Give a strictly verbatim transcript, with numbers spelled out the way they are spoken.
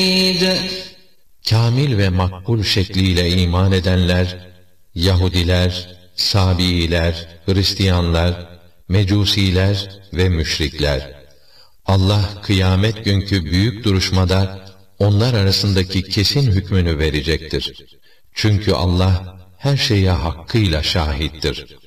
Kamil ve makbul şekliyle iman edenler, Yahudiler, Sabiiler, Hristiyanlar, Mecusiler ve müşrikler. Allah kıyamet günkü büyük duruşmada onlar arasındaki kesin hükmünü verecektir. Çünkü Allah her şeye hakkıyla şahittir.